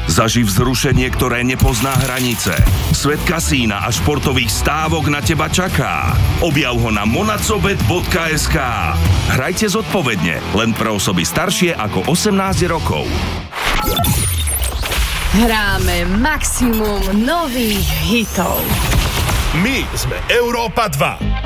Zaživ vzrušenie, ktoré nepozná hranice. Svet kasína a športových stávok na teba čaká. Objav ho na monacobet.sk. Hrajte zodpovedne, len pre osoby staršie ako 18 rokov. Hráme maximum nových hitov. My sme Európa 2.